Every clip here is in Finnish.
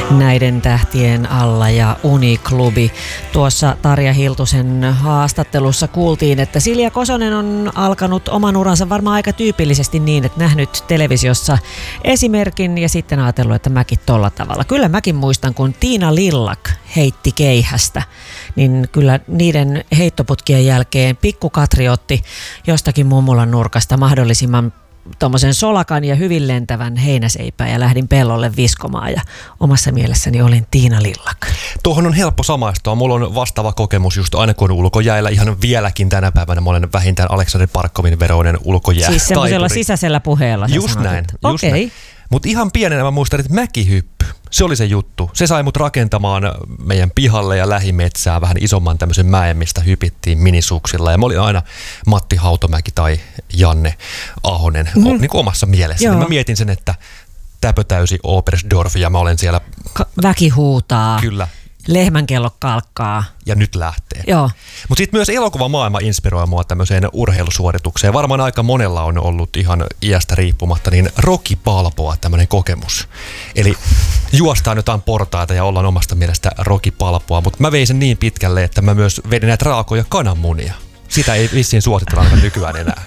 Näiden tähtien alla ja Uniklubi. Tuossa Tarja Hiltusen haastattelussa kuultiin, että Silja Kosonen on alkanut oman uransa varmaan aika tyypillisesti niin, että nähnyt televisiossa esimerkin ja sitten ajatellut, että mäkin tolla tavalla. Kyllä mäkin muistan, kun Tiina Lillak heitti keihästä, niin kyllä niiden heittoputkien jälkeen Pikku Katri otti jostakin mummulan nurkasta mahdollisimman tuommoisen solakan ja hyvin lentävän heinäseipään ja lähdin pellolle viskomaan ja omassa mielessäni olin Tiina Lillak. Tuohon on helppo samaistua. Mulla on vastaava kokemus just aina kun on ulkojäällä. Ihan vieläkin tänä päivänä mä olen vähintään Aleksander Parkkovin veroinen ulkojää. Siis semmoisella sisäisellä puheella. Just näin. Okei. Mutta ihan pienenä mä muistan, että mäkihyppy, se oli se juttu. Se sai mut rakentamaan meidän pihalle ja lähimetsää vähän isomman tämmöisen mäen, mistä hypittiin minisuksilla. Ja mä olin aina Matti Hautomäki tai Janne Ahonen niin kuin omassa mielessäni. Mä mietin sen, että täpötäysi Oberstdorf ja mä olen siellä. Väki huutaa. Kyllä. Lehmänkello kalkkaa. Ja nyt lähtee. Joo. Mutta sitten myös elokuvamaailma inspiroi mua tämmöiseen urheilusuoritukseen. Varmaan aika monella on ollut ihan iästä riippumatta niin Rocky Balboa tämmöinen kokemus. Eli juostaan jotain portaita ja ollaan omasta mielestä Rocky Balboa. Mutta mä vein sen niin pitkälle, että mä myös vedin näitä raakoja kananmunia. Sitä ei vissiin suositella nykyään enää.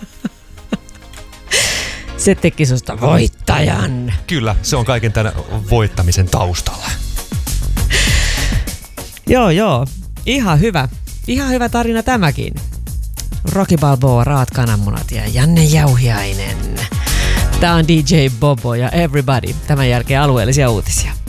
Se teki susta voittajan. Kyllä, se on kaiken tämän voittamisen taustalla. Joo. Ihan hyvä. Ihan hyvä tarina tämäkin. Rocky Balboa, Raat kananmunat ja Janne Jauhiainen. Tää on DJ Bobo ja Everybody. Tämän jälkeen alueellisia uutisia.